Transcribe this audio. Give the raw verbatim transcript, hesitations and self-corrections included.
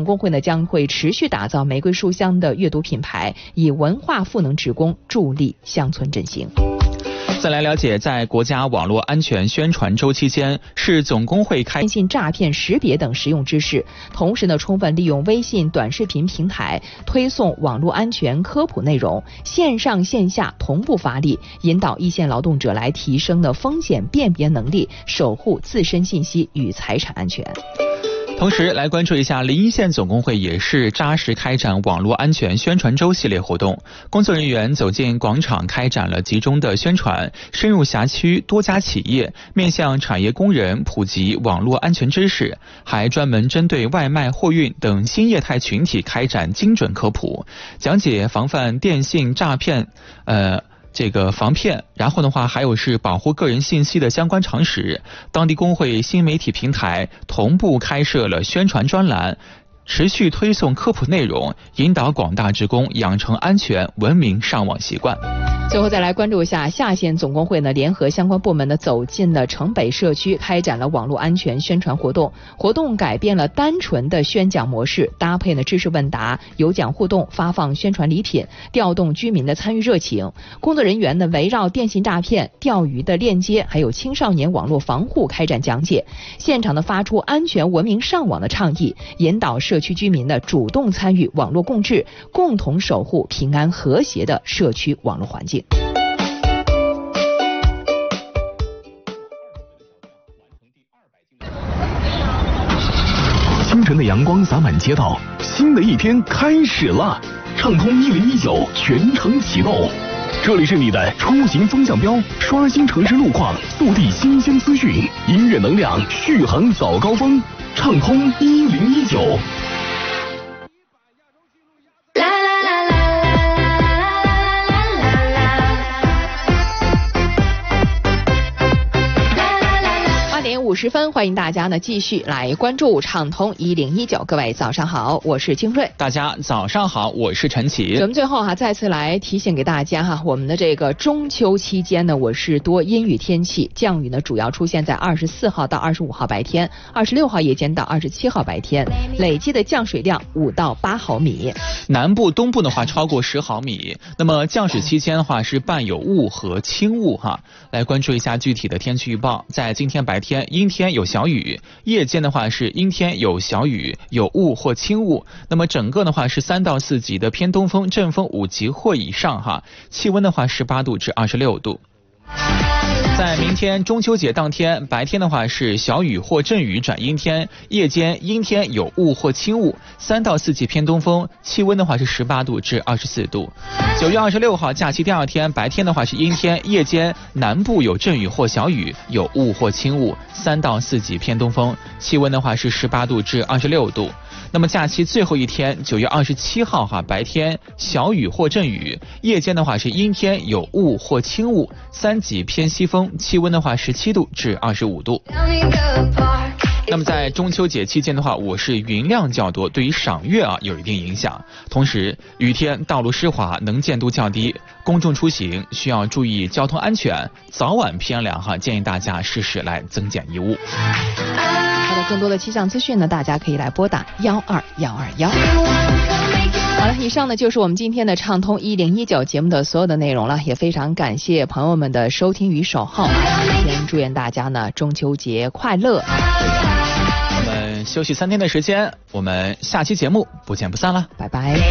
工会呢将会持续打造玫瑰书香的阅读品牌，以文化赋能职工，助力乡村振兴。 再来了解，在国家网络安全宣传周期间，市总工会开电信诈骗识别等实用知识，同时呢，充分利用微信短视频平台推送网络安全科普内容，线上线下同步发力，引导一线劳动者来提升的风险辨别能力，守护自身信息与财产安全。 同时来关注一下，临沂县总工会也是扎实开展网络安全宣传周系列活动，工作人员走进广场开展了集中的宣传，深入辖区多家企业，面向产业工人普及网络安全知识，还专门针对外卖、货运等新业态群体开展精准科普，讲解防范电信诈骗，呃。这个防骗，然后的话还有是保护个人信息的相关常识。当地工会新媒体平台同步开设了宣传专栏，持续推送科普内容，引导广大职工养成安全文明上网习惯。 最后再来关注一下，夏县总工会呢联合相关部门呢走进了城北社区，开展了网络安全宣传活动。活动改变了单纯的宣讲模式，搭配了知识问答、有奖互动、发放宣传礼品，调动居民的参与热情。工作人员呢围绕电信诈骗、钓鱼的链接，还有青少年网络防护开展讲解，现场呢发出安全文明上网的倡议，引导社区居民呢主动参与网络共治，共同守护平安和谐的社区网络环境。 清晨的阳光洒满街道，新的一天开始了。畅通一零一九全程启动，这里是你的出行风向标，刷新城市路况，速递新鲜资讯，音乐能量续航早高峰。畅通一零一九。 五十分，欢迎大家呢继续来关注畅通一零一九。各位早上好，我是金瑞。 大家早上好，我是陈启。 咱们最后哈、啊、再次来提醒给大家哈，我们的这个中秋期间呢，我是多阴雨天气，降雨呢主要出现在二十四号到二十五号白天，二十六号夜间到二十七号白天，累计的降水量五到八毫米。 南部、东部的话超过十毫米。那么降水期间的话是伴有雾和轻雾哈。来关注一下具体的天气预报，在今天白天阴天有小雨，夜间的话是阴天有小雨，有雾或轻雾。那么整个的话是三到四级的偏东风，阵风五级或以上哈。气温的话十八度至二十六度。在明天中秋节当天，白天的话是小雨或阵雨转阴天，夜间阴天有雾或轻雾，三到四级偏东风，气温的话是十八度至二十四度。九月二十六号假期第二天，白天的话是阴天，夜间南部有阵雨或小雨，有雾或轻雾，三到四级偏东风，气温的话是十八度至二十六度。那么假期最后一天，九月二十七号哈，白天小雨或阵雨，夜间的话是阴天有雾或轻雾，三级偏西风，气温的话十七度至二十五度。那么在中秋节期间的话，我市云量较多，对于赏月啊有一定影响。同时雨天道路湿滑，能见度较低，公众出行需要注意交通安全，早晚偏凉哈，建议大家适时来增减衣物。 好的，更多的气象资讯呢，大家可以来拨打幺二幺二幺。好了，以上呢就是我们今天的畅通一零一九节目的所有的内容了，也非常感谢朋友们的收听与守候啊！今天祝愿大家呢中秋节快乐。 我们休息三天的时间，我们下期节目不见不散了， 拜拜。